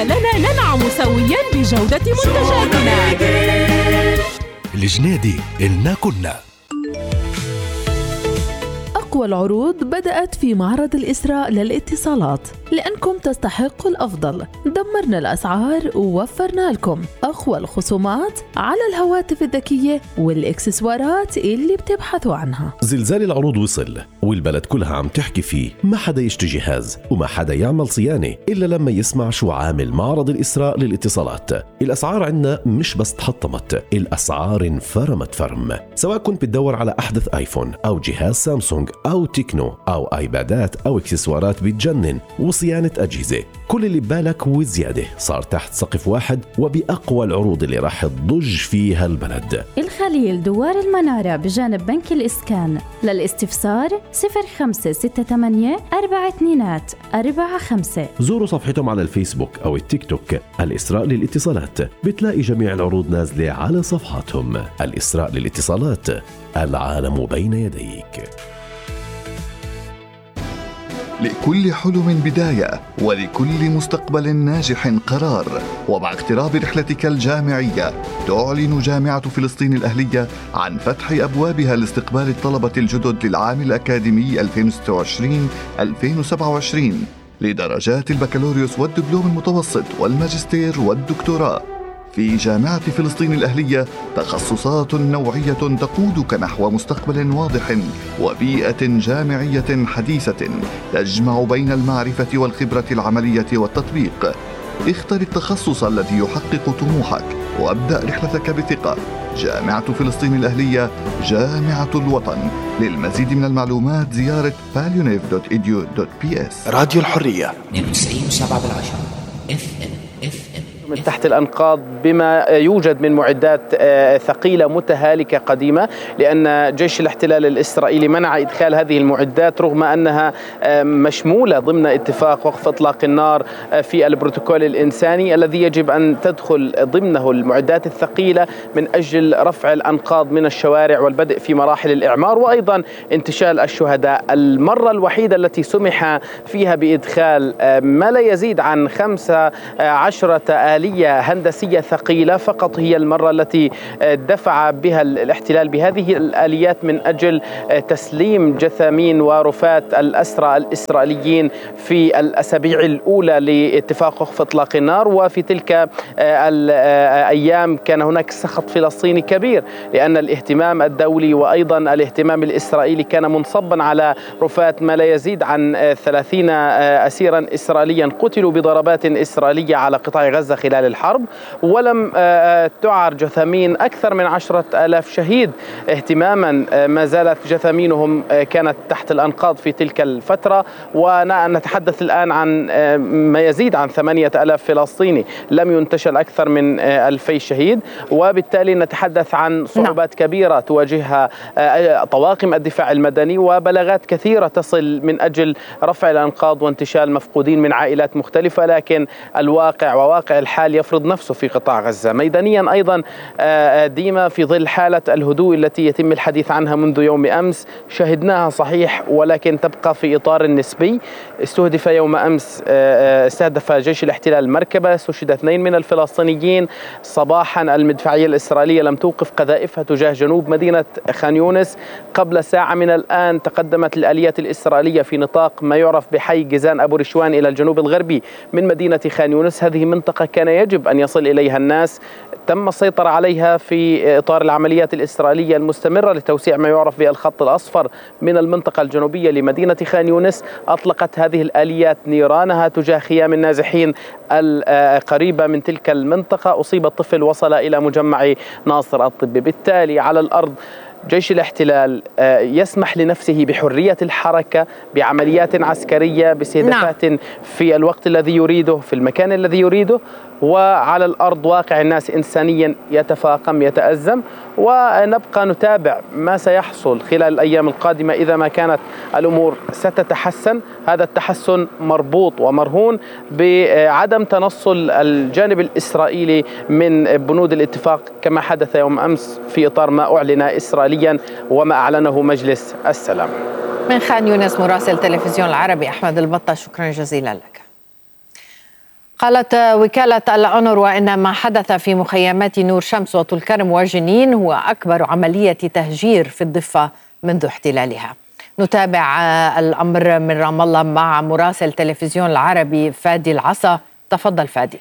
لنا ننعم سويا بجودة منتجاتنا. الجنيدي إلنا كنا. أقوى العروض بدأت في معرض الإسراء للاتصالات، لأنكم تستحقوا الأفضل. دمرنا الأسعار ووفرنا لكم أقوى الخصومات على الهواتف الذكية والإكسسوارات اللي بتبحثوا عنها. زلزال العروض وصل والبلد كلها عم تحكي فيه. ما حدا يشتري جهاز وما حدا يعمل صيانة إلا لما يسمع شو عامل معرض الإسراء للاتصالات. الأسعار عنا مش بس تحطمت، الأسعار انفرمت فرم. سواء كنت بتدور على أحدث آيفون أو جهاز سامسونج أو تكنو أو آيبادات أو إكسسوارات بتجنن وصيانة أجهزة، كل اللي ببالك وزيادة صار تحت سقف واحد وبأقوى العروض اللي راح تضج فيها البلد. الخليل دوار المنارة بجانب بنك الإسكان. للاستفسار 0568 4245. زوروا صفحتهم على الفيسبوك أو التيك توك الإسراء للاتصالات، بتلاقي جميع العروض نازلة على صفحاتهم. الإسراء للاتصالات، العالم بين يديك. لكل حلم بداية ولكل مستقبل ناجح قرار. ومع اقتراب رحلتك الجامعية تعلن جامعة فلسطين الأهلية عن فتح أبوابها لاستقبال الطلبة الجدد للعام الأكاديمي 2026-2027 لدرجات البكالوريوس والدبلوم المتوسط والماجستير والدكتوراه. في جامعة فلسطين الأهلية تخصصات نوعية تقودك نحو مستقبل واضح وبيئة جامعية حديثة تجمع بين المعرفة والخبرة العملية والتطبيق. اختر التخصص الذي يحقق طموحك وابدأ رحلتك بثقة. جامعة فلسطين الأهلية، جامعة الوطن. للمزيد من المعلومات زيارة palionev.edu.ps. راديو الحرية 92.7 FM. من تحت الأنقاض بما يوجد من معدات ثقيلة متهالكة قديمة، لأن جيش الاحتلال الإسرائيلي منع إدخال هذه المعدات رغم أنها مشمولة ضمن اتفاق وقف إطلاق النار في البروتوكول الإنساني الذي يجب أن تدخل ضمنه المعدات الثقيلة من أجل رفع الأنقاض من الشوارع والبدء في مراحل الإعمار وأيضا انتشال الشهداء. المرة الوحيدة التي سمح فيها بإدخال ما لا يزيد عن 15 آلية هندسية ثقيلة فقط هي المرة التي دفع بها الاحتلال بهذه الآليات من أجل تسليم جثامين ورفات الأسرى الإسرائيليين في الأسابيع الأولى لاتفاق وقف إطلاق النار. وفي تلك الأيام كان هناك سخط فلسطيني كبير، لأن الاهتمام الدولي وأيضا الاهتمام الإسرائيلي كان منصبا على رفات ما لا يزيد عن 30 أسيرا إسرائيليا قتلوا بضربات إسرائيلية على قطاع غزة خلال الحرب، ولم تعر جثامين أكثر من 10,000 شهيد. اهتماما ما زالت جثامينهم كانت تحت الأنقاض في تلك الفترة، ونتحدث الآن عن ما يزيد عن 8,000 فلسطيني لم ينتشل أكثر من 2,000 شهيد، وبالتالي نتحدث عن صعوبات كبيرة تواجهها طواقم الدفاع المدني وبلاغات كثيرة تصل من أجل رفع الأنقاض وانتشال مفقودين من عائلات مختلفة، لكن الواقع وواقع الحال يفرض نفسه في قطاع غزة. ميدانيا أيضا ديما في ظل حالة الهدوء التي يتم الحديث عنها منذ يوم أمس شهدناها صحيح، ولكن تبقى في إطار نسبي. استهدف يوم أمس استهدف جيش الاحتلال مركبة استشهد 2 من الفلسطينيين. صباحا المدفعية الإسرائيلية لم توقف قذائفها تجاه جنوب مدينة خان يونس. قبل ساعة من الآن تقدمت الآليات الإسرائيلية في نطاق ما يعرف بحي جيزان أبو رشوان إلى الجنوب الغربي من مدينة خان يونس. هذه منطقة كان يجب أن يصل إليها الناس، تم السيطرة عليها في إطار العمليات الإسرائيلية المستمرة لتوسيع ما يعرف بالخط الأصفر من المنطقة الجنوبية لمدينة خان يونس. أطلقت هذه الآليات نيرانها تجاه خيام النازحين القريبة من تلك المنطقة. أصيب الطفل وصل إلى مجمع ناصر الطبي. بالتالي على الأرض جيش الاحتلال يسمح لنفسه بحرية الحركة بعمليات عسكرية باستهدافات في الوقت الذي يريده في المكان الذي يريده، وعلى الأرض واقع الناس إنسانيا يتفاقم يتأزم. ونبقى نتابع ما سيحصل خلال الأيام القادمة إذا ما كانت الأمور ستتحسن. هذا التحسن مربوط ومرهون بعدم تنصل الجانب الإسرائيلي من بنود الاتفاق كما حدث يوم أمس في إطار ما أعلن إسرائيليا وما أعلنه مجلس السلام. من خان يونس مراسل تلفزيون العربي أحمد البطة، شكرا جزيلا لك. قالت وكالة الأونروا إن ما حدث في مخيمات نور شمس وطول كرم وجنين هو أكبر عملية تهجير في الضفة منذ احتلالها. نتابع الأمر من رام الله مع مراسل تلفزيون العربي فادي العصا. تفضل فادي.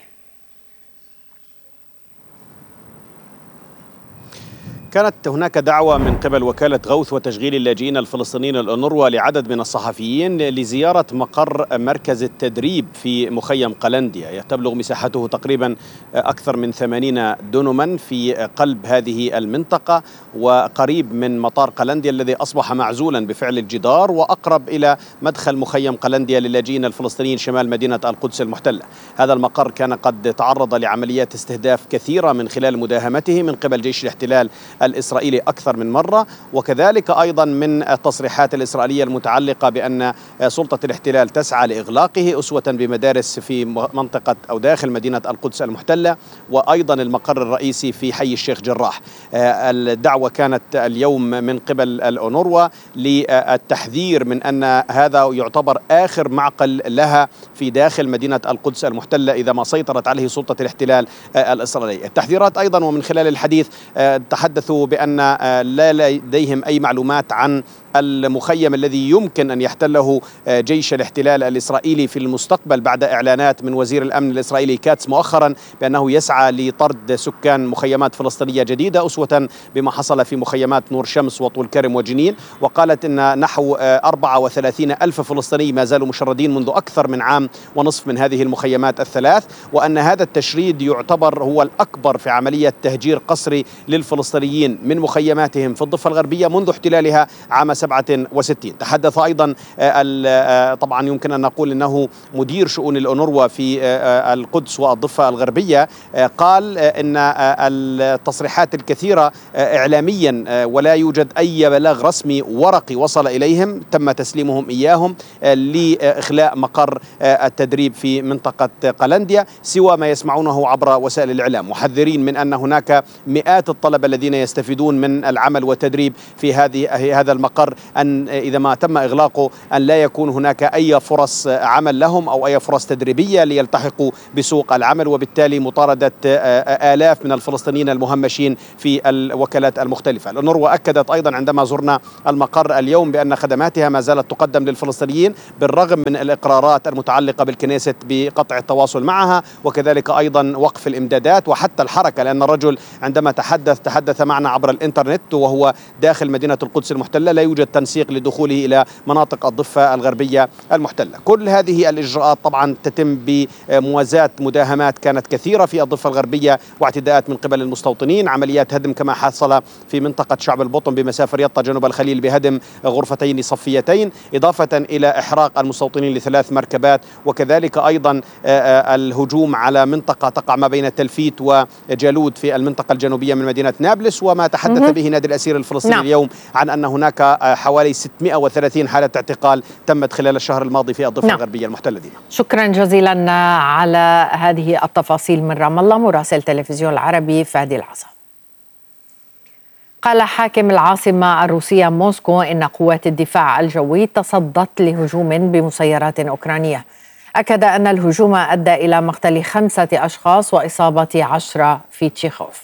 كانت هناك دعوة من قبل وكالة غوث وتشغيل اللاجئين الفلسطينيين الأونروا لعدد من الصحفيين لزيارة مقر مركز التدريب في مخيم قلنديا، تبلغ مساحته تقريبا أكثر من 80 دنما في قلب هذه المنطقة وقريب من مطار قلنديا الذي أصبح معزولا بفعل الجدار وأقرب إلى مدخل مخيم قلنديا للاجئين الفلسطينيين شمال مدينة القدس المحتلة. هذا المقر كان قد تعرض لعمليات استهداف كثيرة من خلال مداهمته من قبل جيش الاحتلال الإسرائيلي أكثر من مرة، وكذلك أيضا من التصريحات الإسرائيلية المتعلقة بأن سلطة الاحتلال تسعى لإغلاقه أسوة بمدارس في منطقة أو داخل مدينة القدس المحتلة، وأيضا المقر الرئيسي في حي الشيخ جراح. الدعوة كانت اليوم من قبل الأونروا للتحذير من أن هذا يعتبر آخر معقل لها في داخل مدينة القدس المحتلة إذا ما سيطرت عليه سلطة الاحتلال الإسرائيلي. التحذيرات أيضا ومن خلال الحديث تحدثوا بأن لا لديهم أي معلومات عن المخيم الذي يمكن أن يحتله جيش الاحتلال الإسرائيلي في المستقبل بعد إعلانات من وزير الأمن الإسرائيلي كاتس مؤخرا بأنه يسعى لطرد سكان مخيمات فلسطينية جديدة أسوة بما حصل في مخيمات نور شمس وطول كرم وجنين. وقالت أن نحو 34 ألف فلسطيني ما زالوا مشردين منذ أكثر من عام ونصف من هذه المخيمات الثلاث، وأن هذا التشريد يعتبر هو الأكبر في عملية تهجير قسري للفلسطينيين من مخيماتهم في الضفة الغربية منذ احتلالها عام 67. تحدث أيضا طبعا يمكن أن نقول أنه مدير شؤون الأونروا في القدس والضفة الغربية قال أن التصريحات الكثيرة إعلاميا ولا يوجد أي بلاغ رسمي ورقي وصل إليهم تم تسليمهم إياهم لإخلاء مقر التدريب في منطقة قلنديا سوى ما يسمعونه عبر وسائل الإعلام، محذرين من أن هناك مئات الطلبة الذين يستفيدون من العمل والتدريب في هذا المقر، أن إذا ما تم إغلاقه أن لا يكون هناك أي فرص عمل لهم أو أي فرص تدريبية ليلتحقوا بسوق العمل، وبالتالي مطاردة آلاف من الفلسطينيين المهمشين في الوكالات المختلفة. الأونروا أكدت أيضا عندما زرنا المقر اليوم بأن خدماتها ما زالت تقدم للفلسطينيين بالرغم من الإقرارات المتعلقة بالكنيست بقطع التواصل معها، وكذلك أيضا وقف الإمدادات وحتى الحركة، لأن الرجل عندما تحدث معنا عبر الإنترنت وهو داخل مدينة القدس المحتلة لا يوجد تنسيق لدخوله إلى مناطق الضفة الغربية المحتلة. كل هذه الإجراءات طبعا تتم بموازاة مداهمات كانت كثيرة في الضفة الغربية واعتداءات من قبل المستوطنين، عمليات هدم كما حصل في منطقة شعب البطن بمسافة رياضة جنوب الخليل بهدم غرفتين صفيتين، إضافة إلى إحراق المستوطنين ل3 مركبات، وكذلك أيضا الهجوم على منطقة تقع ما بين تلفيت وجالود في المنطقة الجنوبية من مدينة نابلس، وما تحدث به نادي الأسير الفلسطيني اليوم عن أن هناك حوالي 630 حالة اعتقال تمت خلال الشهر الماضي في الضفة الغربية المحتلة دينا. شكرا جزيلا على هذه التفاصيل من رام الله مراسل تلفزيون العربي فادي العصا. قال حاكم العاصمة الروسية موسكو إن قوات الدفاع الجوي تصدت لهجوم بمسيرات أوكرانية. أكد أن الهجوم أدى إلى مقتل 5 أشخاص وإصابة 10 في تشيخوف.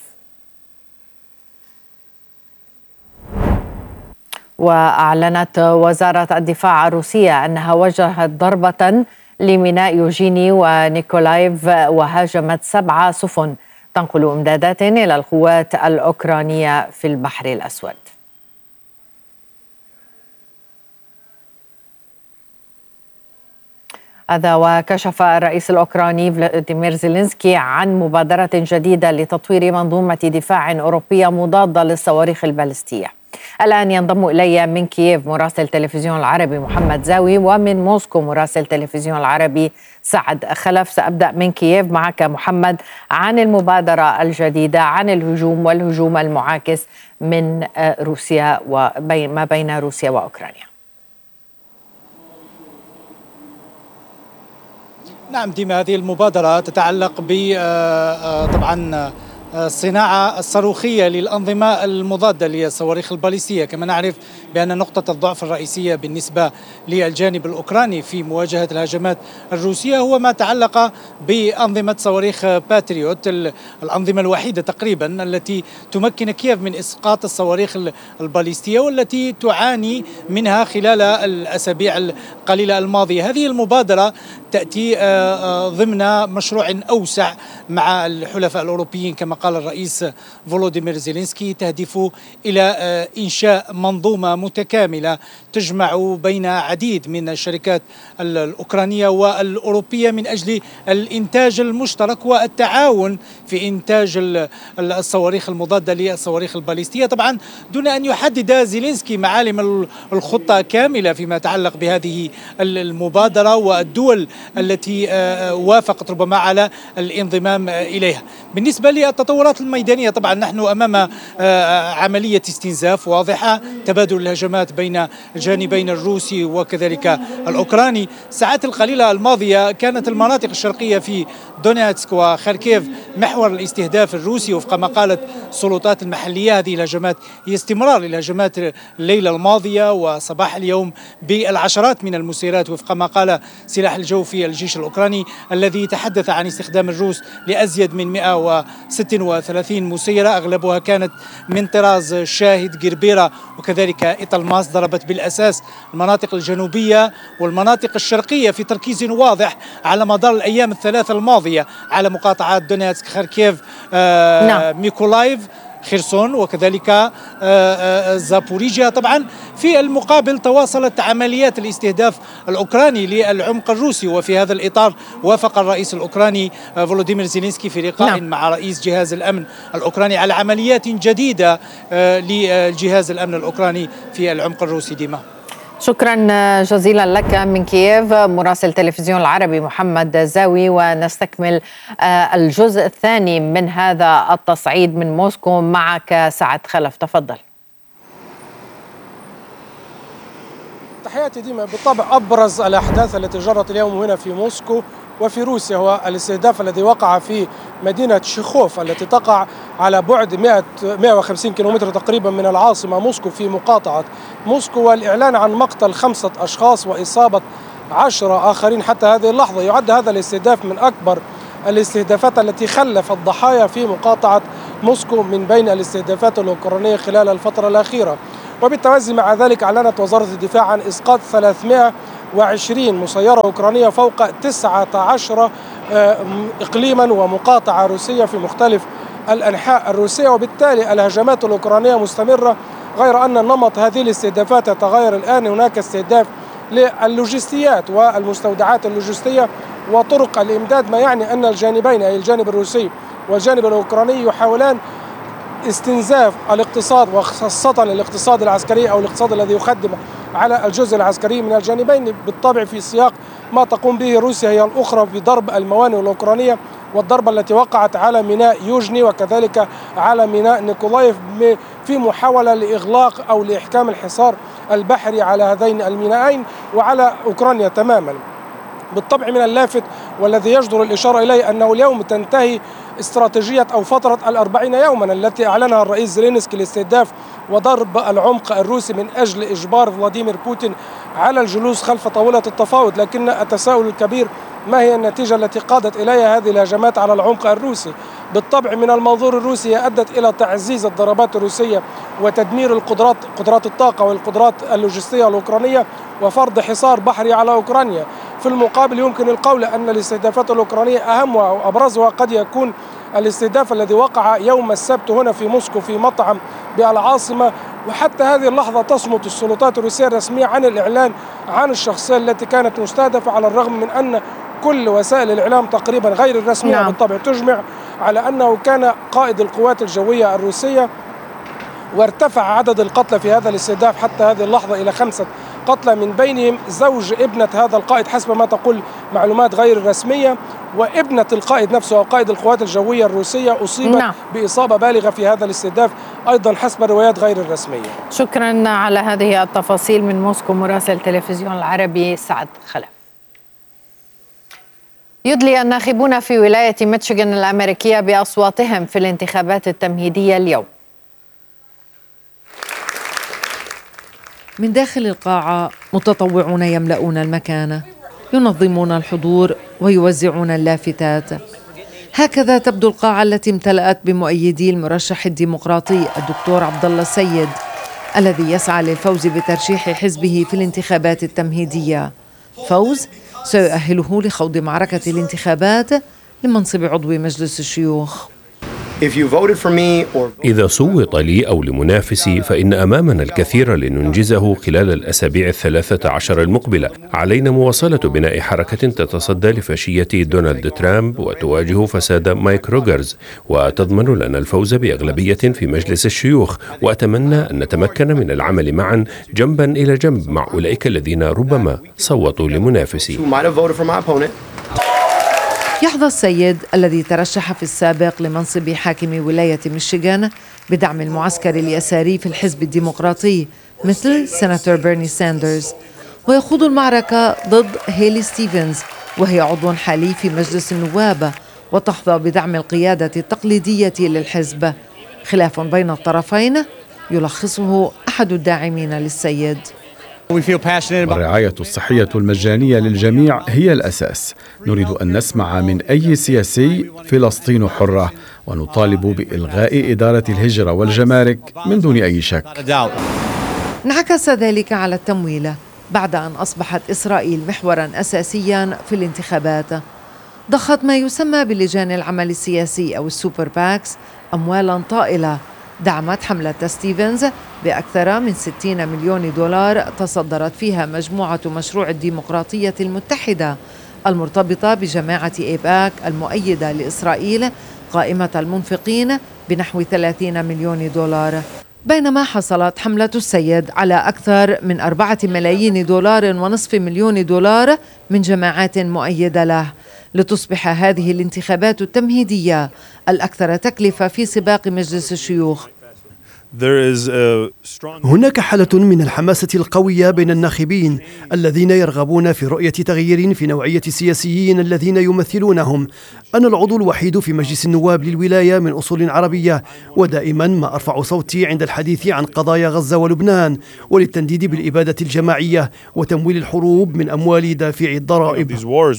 وأعلنت وزارة الدفاع الروسية أنها وجهت ضربة لميناء يوجيني ونيكولايف وهاجمت 7 سفن تنقل إمدادات إلى القوات الأوكرانية في البحر الأسود. هذا وكشف الرئيس الأوكراني فلاديمير زيلينسكي عن مبادرة جديدة لتطوير منظومة دفاع أوروبية مضادة للصواريخ البالستية. الآن ينضم إلي من كييف مراسل تلفزيون العربي محمد زاوي، ومن موسكو مراسل تلفزيون العربي سعد خلف. سأبدأ من كييف معك محمد عن المبادرة الجديدة عن الهجوم والهجوم المعاكس من روسيا وما بين روسيا وأوكرانيا. نعم ديما، هذه المبادرة تتعلق ب طبعا الصناعة الصاروخية للأنظمة المضادة للصواريخ الباليستية. كما نعرف بأن نقطة الضعف الرئيسية بالنسبة للجانب الأوكراني في مواجهة الهجمات الروسية هو ما تعلق بأنظمة صواريخ باتريوت، الأنظمة الوحيدة تقريبا التي تمكن كييف من إسقاط الصواريخ الباليستية والتي تعاني منها خلال الأسابيع القليلة الماضية. هذه المبادرة تأتي ضمن مشروع أوسع مع الحلفاء الأوروبيين كما قال الرئيس فولوديمير زيلينسكي، تهدف إلى إنشاء منظومة متكاملة تجمع بين عديد من الشركات الأوكرانية والأوروبية من أجل الإنتاج المشترك والتعاون في إنتاج الصواريخ المضادة للصواريخ الباليستية، طبعا دون أن يحدد زيلينسكي معالم الخطة كاملة فيما يتعلق بهذه المبادرة والدول التي وافقت ربما على الانضمام إليها. بالنسبة للتطورات الميدانية طبعا نحن أمام عملية استنزاف واضحة، تبادل الهجمات بين الجانبين الروسي وكذلك الأوكراني. الساعات القليلة الماضية كانت المناطق الشرقية في دونيتسك وخاركيف محور الاستهداف الروسي وفق ما قالت السلطات المحلية. هذه الهجمات هي استمرار للهجمات الليلة الماضية وصباح اليوم بالعشرات من المسيرات وفق ما قال سلاح الجو في الجيش الأوكراني الذي تحدث عن استخدام الروس لأزيد من 136 مسيرة، أغلبها كانت من طراز شاهد جربيرة وكذلك إيطالماس، ضربت بالأساس المناطق الجنوبية والمناطق الشرقية في تركيز واضح على مدار الأيام الثلاثة الماضية على مقاطعات دونيتسك، خاركيف، ميكولايف، خيرسون وكذلك زابوريجيا. طبعا في المقابل تواصلت عمليات الاستهداف الأوكراني للعمق الروسي، وفي هذا الإطار وافق الرئيس الأوكراني فولوديمير زيلينسكي في لقاء مع رئيس جهاز الأمن الأوكراني على عمليات جديدة لجهاز الأمن الأوكراني في العمق الروسي. ديما شكرا جزيلا لك من كييف مراسل تلفزيون العربي محمد زاوي. ونستكمل الجزء الثاني من هذا التصعيد من موسكو معك سعد خلف، تفضل. تحياتي ديما. بالطبع أبرز الأحداث التي جرت اليوم هنا في موسكو وفي روسيا هو الاستهداف الذي وقع في مدينة شيخوف التي تقع على بعد 150 كيلومتر تقريبا من العاصمة موسكو في مقاطعة موسكو، والإعلان عن مقتل 5 أشخاص وإصابة 10 آخرين حتى هذه اللحظة. يعد هذا الاستهداف من أكبر الاستهدافات التي خلفت ضحايا في مقاطعة موسكو من بين الاستهدافات الأوكرانية خلال الفترة الأخيرة. وبالتوازي مع ذلك أعلنت وزارة الدفاع عن إسقاط 320 مسيرة أوكرانية فوق 19 إقليما ومقاطعة روسية في مختلف الأنحاء الروسية. وبالتالي الهجمات الأوكرانية مستمرة، غير أن نمط هذه الاستهدافات يتغير الآن. هناك استهداف للوجستيات والمستودعات اللوجستية وطرق الإمداد، ما يعني أن الجانبين أي الجانب الروسي والجانب الأوكراني يحاولان استنزاف الاقتصاد وخاصة الاقتصاد العسكري أو الاقتصاد الذي يخدم على الجزء العسكري من الجانبين، بالطبع في سياق ما تقوم به روسيا هي الأخرى بضرب الموانئ الأوكرانية، والضربة التي وقعت على ميناء يوجني وكذلك على ميناء نيكولايف في محاولة لإغلاق أو لإحكام الحصار البحري على هذين المينائين وعلى أوكرانيا تماما. بالطبع من اللافت والذي يجدر الإشارة إليه أنه اليوم تنتهي استراتيجية أو فترة 40 يوما التي أعلنها الرئيس زيلينسكي لاستهداف وضرب العمق الروسي من أجل إجبار فلاديمير بوتين على الجلوس خلف طاولة التفاوض. لكن التساؤل الكبير ما هي النتيجة التي قادت إليها هذه الهجمات على العمق الروسي؟ بالطبع من المنظور الروسي أدت إلى تعزيز الضربات الروسية وتدمير قدرات الطاقة والقدرات اللوجستية الأوكرانية وفرض حصار بحري على أوكرانيا. في المقابل يمكن القول أن الاستهدافات الأوكرانية أهمها وأبرزها قد يكون الاستهداف الذي وقع يوم السبت هنا في موسكو في مطعم بالعاصمة. وحتى هذه اللحظة تصمت السلطات الروسية الرسمية عن الإعلان عن الشخصية التي كانت مستهدفة، على الرغم من أن كل وسائل الإعلام تقريبا غير الرسمية بالطبع تجمع على أنه كان قائد القوات الجوية الروسية، وارتفع عدد القتلى في هذا الاستهداف حتى هذه اللحظة إلى 5 قتلى، من بينهم زوج ابنة هذا القائد حسب ما تقول معلومات غير رسمية، وابنة القائد نفسه وقائد القوات الجوية الروسية أصيبت بإصابة بالغة في هذا الاستهداف أيضا حسب الروايات غير الرسمية. شكرا على هذه التفاصيل من موسكو مراسل تلفزيون العربي سعد خلف. يدلي الناخبون في ولاية ميشيغان الأمريكية بأصواتهم في الانتخابات التمهيدية اليوم. من داخل القاعة متطوعون يملؤون المكان، ينظمون الحضور ويوزعون اللافتات. هكذا تبدو القاعة التي امتلأت بمؤيدي المرشح الديمقراطي الدكتور عبد الله السيد الذي يسعى للفوز بترشيح حزبه في الانتخابات التمهيدية، فوز سيؤهله لخوض معركة الانتخابات لمنصب عضو مجلس الشيوخ. إذا صوت لي أو لمنافسي فإن أمامنا الكثير لننجزه خلال الأسابيع 13 المقبلة. علينا مواصلة بناء حركة تتصدى لفاشية دونالد ترامب وتواجه فساد مايك روجرز وتضمن لنا الفوز بأغلبية في مجلس الشيوخ، وأتمنى أن نتمكن من العمل معا جنبا إلى جنب مع أولئك الذين ربما صوتوا لمنافسي. يحظى السيد الذي ترشح في السابق لمنصب حاكم ولاية ميشيغان بدعم المعسكر اليساري في الحزب الديمقراطي مثل سيناتور بيرني ساندرز، ويخوض المعركة ضد هيلي ستيفنز وهي عضو حالي في مجلس النواب وتحظى بدعم القيادة التقليدية للحزب. خلاف بين الطرفين يلخصه أحد الداعمين للسيد. الرعاية الصحية المجانية للجميع هي الأساس. نريد أن نسمع من أي سياسي فلسطين حرة، ونطالب بإلغاء إدارة الهجرة والجمارك من دون أي شك. انعكس ذلك على التمويل بعد أن أصبحت إسرائيل محورا أساسيا في الانتخابات. ضخت ما يسمى بلجان العمل السياسي أو السوبر باكس أموالا طائلة دعمت حملة ستيفنز بأكثر من 60 مليون دولار تصدرت فيها مجموعة مشروع الديمقراطية المتحدة المرتبطة بجماعة إيباك المؤيدة لإسرائيل قائمة المنفقين بنحو 30 مليون دولار، بينما حصلت حملة السيد على أكثر من 4 ملايين دولار ونصف مليون دولار من جماعات مؤيدة له، لتصبح هذه الانتخابات التمهيدية الأكثر تكلفة في سباق مجلس الشيوخ. هناك حالة من الحماسة القوية بين الناخبين الذين يرغبون في رؤية تغيير في نوعية السياسيين الذين يمثلونهم. أنا العضو الوحيد في مجلس النواب للولاية من أصول عربية، ودائما ما أرفع صوتي عند الحديث عن قضايا غزة ولبنان وللتنديد بالإبادة الجماعية وتمويل الحروب من أموال دافعي الضرائب.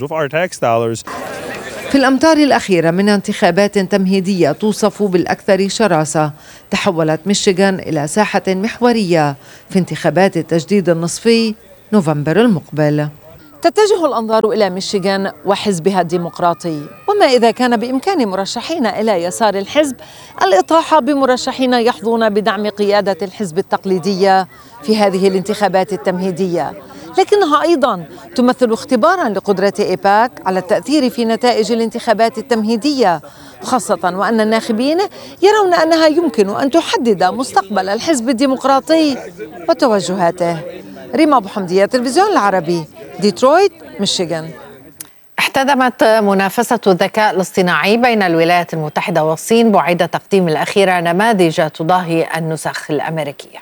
في الأمتار الأخيرة من انتخابات تمهيدية توصف بالأكثر شراسة، تحولت ميشيغان إلى ساحة محورية في انتخابات التجديد النصفي نوفمبر المقبل. تتجه الأنظار إلى ميشيغان وحزبها الديمقراطي، وما إذا كان بإمكان مرشحين إلى يسار الحزب الإطاحة بمرشحين يحظون بدعم قيادة الحزب التقليدية في هذه الانتخابات التمهيدية، لكنها أيضا تمثل اختبارا لقدرة إيباك على التأثير في نتائج الانتخابات التمهيدية، خاصة وأن الناخبين يرون أنها يمكن أن تحدد مستقبل الحزب الديمقراطي وتوجهاته. ريما أبو حمدية، التلفزيون العربي، ديترويت، ميشيغان. احتدمت منافسة الذكاء الاصطناعي بين الولايات المتحدة والصين بعد تقديم الأخيرة نماذج تضاهي النسخ الأمريكية.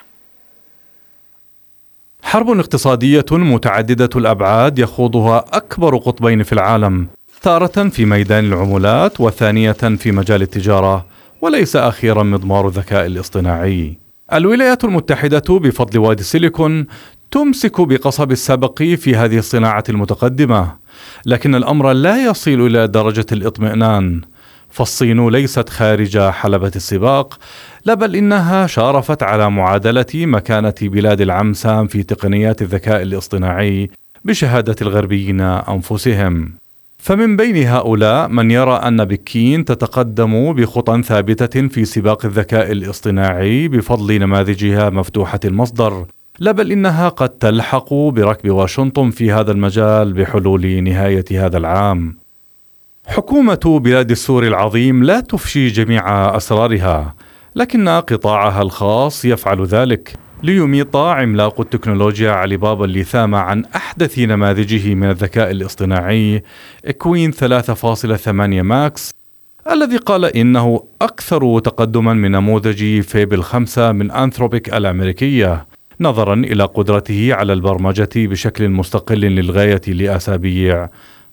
حرب اقتصادية متعددة الأبعاد يخوضها أكبر قطبين في العالم، تارة في ميدان العملات وثانية في مجال التجارة، وليس أخيرا مضمار الذكاء الاصطناعي. الولايات المتحدة بفضل وادي سيليكون تمسك بقصب السبق في هذه الصناعة المتقدمة، لكن الأمر لا يصل إلى درجة الاطمئنان، فالصين ليست خارج حلبة السباق، لا بل إنها شارفت على معادلة مكانة بلاد العمسام في تقنيات الذكاء الاصطناعي بشهادة الغربيين أنفسهم. فمن بين هؤلاء من يرى أن بكين تتقدم بخطى ثابتة في سباق الذكاء الاصطناعي بفضل نماذجها مفتوحة المصدر، لا بل إنها قد تلحق بركب واشنطن في هذا المجال بحلول نهاية هذا العام. حكومة بلاد السور العظيم لا تفشي جميع أسرارها، لكن قطاعها الخاص يفعل ذلك، ليميط عملاق التكنولوجيا علي بابا الليثام عن أحدث نماذجه من الذكاء الاصطناعي إكوين 3.8 ماكس، الذي قال إنه أكثر تقدما من نموذج فيبل 5 من أنثروبيك الأمريكية، نظرا إلى قدرته على البرمجة بشكل مستقل للغاية لأسابيع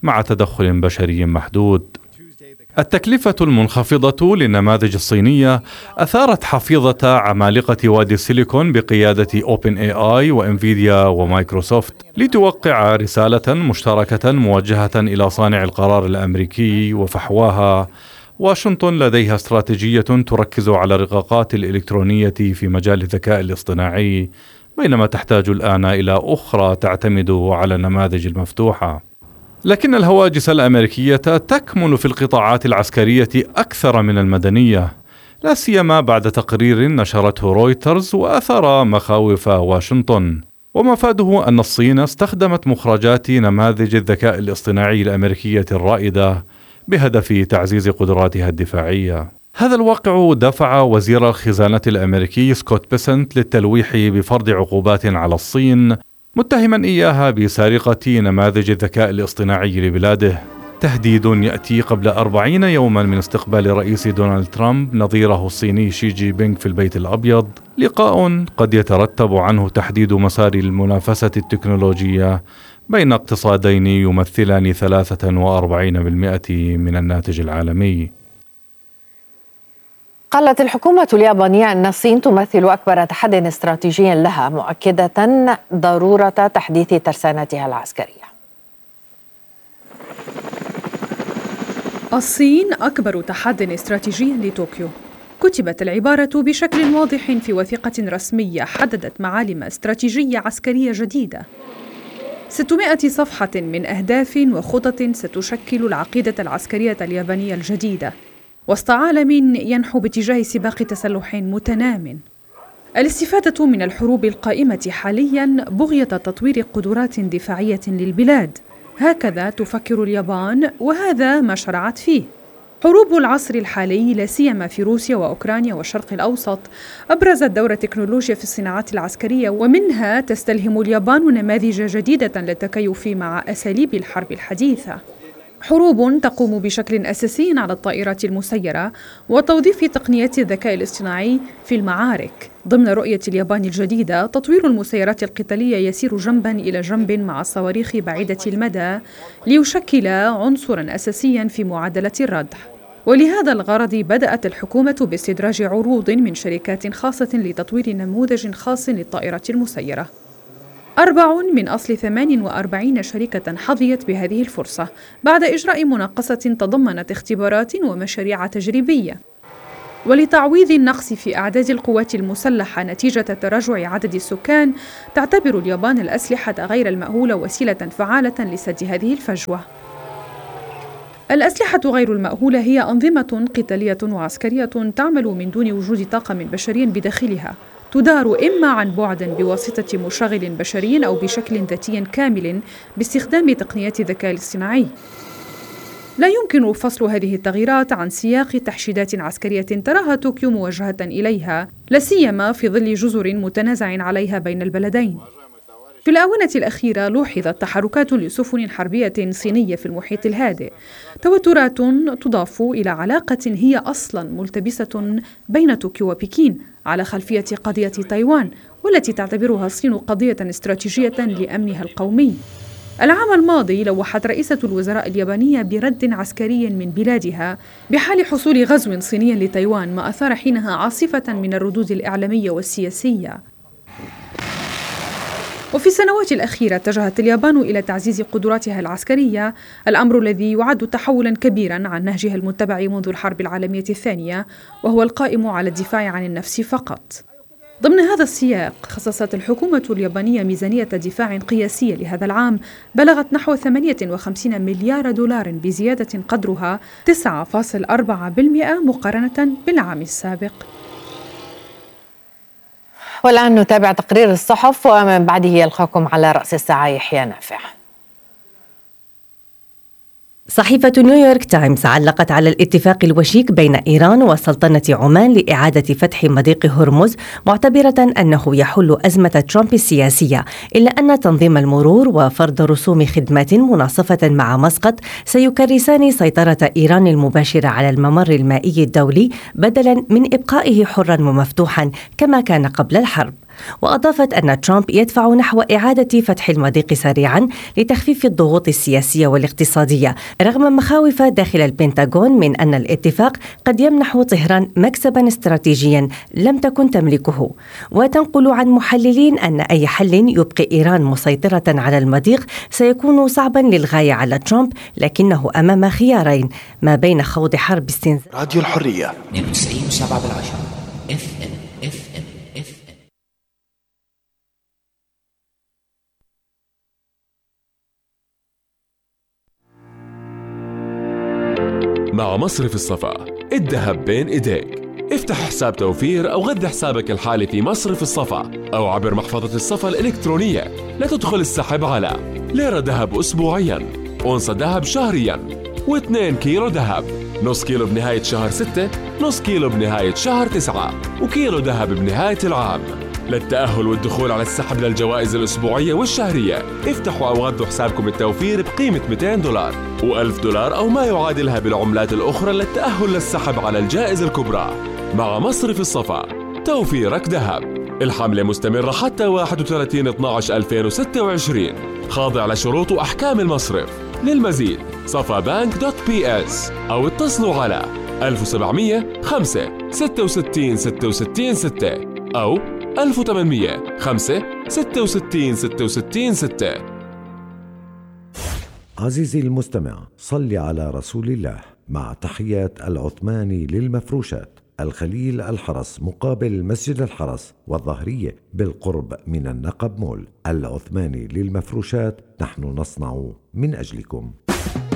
مع تدخل بشري محدود. التكلفة المنخفضة للنماذج الصينية أثارت حفيظة عمالقة وادي السيليكون بقيادة OpenAI وإنفيديا ومايكروسوفت لتوقع رسالة مشتركة موجهة إلى صانع القرار الأمريكي وفحواها. واشنطن لديها استراتيجية تركز على الرقاقات الإلكترونية في مجال الذكاء الاصطناعي، بينما تحتاج الآن إلى أخرى تعتمد على النماذج المفتوحة. لكن الهواجس الأمريكية تكمن في القطاعات العسكرية أكثر من المدنية، لا سيما بعد تقرير نشرته رويترز وأثار مخاوف واشنطن. ومفاده أن الصين استخدمت مخرجات نماذج الذكاء الاصطناعي الأمريكية الرائدة بهدف تعزيز قدراتها الدفاعية. هذا الواقع دفع وزير الخزانة الأمريكي سكوت بيسنت للتلويح بفرض عقوبات على الصين، متهما إياها بسرقة نماذج الذكاء الاصطناعي لبلاده. تهديد يأتي قبل 40 يوما من استقبال رئيس دونالد ترامب نظيره الصيني شي جي بينغ في البيت الأبيض، لقاء قد يترتب عنه تحديد مسار المنافسة التكنولوجية بين اقتصادين يمثلان 43% من الناتج العالمي. قالت الحكومة اليابانية أن الصين تمثل أكبر تحدي استراتيجي لها، مؤكدة ضرورة تحديث ترسانتها العسكرية. الصين أكبر تحد استراتيجي لطوكيو. كتبت العبارة بشكل واضح في وثيقة رسمية حددت معالم استراتيجية عسكرية جديدة، 600 صفحة من أهداف وخطط ستشكل العقيدة العسكرية اليابانية الجديدة وسط عالم ينحو باتجاه سباق تسلح متنام. الاستفادة من الحروب القائمة حالياً بغية تطوير قدرات دفاعية للبلاد، هكذا تفكر اليابان وهذا ما شرعت فيه. حروب العصر الحالي لا سيما في روسيا وأوكرانيا والشرق الأوسط أبرزت دور التكنولوجيا في الصناعات العسكرية، ومنها تستلهم اليابان نماذج جديدة للتكيف مع أساليب الحرب الحديثة. حروب تقوم بشكل أساسي على الطائرات المسيرة وتوظيف تقنيات الذكاء الاصطناعي في المعارك. ضمن رؤية اليابان الجديدة، تطوير المسيرات القتالية يسير جنباً إلى جنب مع الصواريخ بعيدة المدى ليشكل عنصراً أساسياً في معادلة الردع. ولهذا الغرض بدأت الحكومة باستدراج عروض من شركات خاصة لتطوير نموذج خاص للطائرة المسيرة. 4 من أصل 48 شركة حظيت بهذه الفرصة بعد إجراء مناقصة تضمنت اختبارات ومشاريع تجريبية. ولتعويض النقص في أعداد القوات المسلحة نتيجة تراجع عدد السكان، تعتبر اليابان الأسلحة غير المأهولة وسيلة فعالة لسد هذه الفجوة. الأسلحة غير المأهولة هي أنظمة قتالية وعسكرية تعمل من دون وجود طاقم بشري بداخلها، تدار إما عن بعد بواسطة مشغل بشري أو بشكل ذاتي كامل باستخدام تقنيات الذكاء الاصطناعي. لا يمكن فصل هذه التغييرات عن سياق تحشيدات عسكرية تراها طوكيو موجهة إليها، لا سيما في ظل جزر متنازع عليها بين البلدين. في الآونة الأخيرة لوحظت تحركات لسفن حربية صينية في المحيط الهادئ، توترات تضاف إلى علاقة هي أصلاً ملتبسة بين طوكيو وبكين على خلفية قضية تايوان، والتي تعتبرها الصين قضية استراتيجية لأمنها القومي. العام الماضي لوحت رئيسة الوزراء اليابانية برد عسكري من بلادها بحال حصول غزو صيني لتايوان، ما أثار حينها عاصفة من الردود الإعلامية والسياسية. وفي السنوات الأخيرة اتجهت اليابان إلى تعزيز قدراتها العسكرية، الأمر الذي يعد تحولاً كبيراً عن نهجها المتبع منذ الحرب العالمية الثانية، وهو القائم على الدفاع عن النفس فقط. ضمن هذا السياق خصصت الحكومة اليابانية ميزانية دفاع قياسية لهذا العام بلغت نحو 58 مليار دولار، بزيادة قدرها 9.4% مقارنة بالعام السابق. والآن نتابع تقرير الصحف ومن بعده يلقاكم على رأس الساعة يحيى نافع. صحيفة نيويورك تايمز علقت على الاتفاق الوشيك بين إيران وسلطنة عمان لإعادة فتح مضيق هرمز، معتبرة أنه يحل أزمة ترامب السياسية، إلا أن تنظيم المرور وفرض رسوم خدمات مناصفة مع مسقط سيكرسان سيطرة إيران المباشرة على الممر المائي الدولي بدلا من إبقائه حرا ومفتوحا كما كان قبل الحرب. وأضافت أن ترامب يدفع نحو إعادة فتح المضيق سريعا لتخفيف الضغوط السياسية والاقتصادية، رغم مخاوف داخل البنتاغون من أن الاتفاق قد يمنح طهران مكسبا استراتيجيا لم تكن تملكه. وتنقل عن محللين أن أي حل يبقي إيران مسيطرة على المضيق سيكون صعبا للغاية على ترامب، لكنه أمام خيارين ما بين خوض حرب استنزاف. راديو الحرية 92.7 FM. مع مصرف الصفا الذهب بين ايديك. افتح حساب توفير أو غذي حسابك الحالي في مصرف الصفا أو عبر محفظة الصفا الإلكترونية لتدخل السحب على ليرة ذهب أسبوعياً، أونصة ذهب شهرياً، و2 كيلو ذهب، نص كيلو بنهاية شهر 6، نص كيلو بنهاية شهر 9، وكيلو ذهب بنهاية العام. للتأهل والدخول على السحب للجوائز الأسبوعية والشهرية افتحوا أو غذوا حسابكم التوفير بقيمة $200 و$1000 أو ما يعادلها بالعملات الأخرى للتأهل للسحب على الجائزة الكبرى. مع مصرف الصفا توفيرك ذهب. الحملة مستمرة حتى 31/12/2026، خاضع لشروط وأحكام المصرف. للمزيد safabank.ps أو اتصلوا على 1700 5 66 66 6 أو 1800 5 66 66 6. عزيزي المستمع، صل على رسول الله. مع تحيات العثماني للمفروشات، الخليل الحرس مقابل مسجد الحرس والظهرية بالقرب من النقب مول. العثماني للمفروشات، نحن نصنع من أجلكم.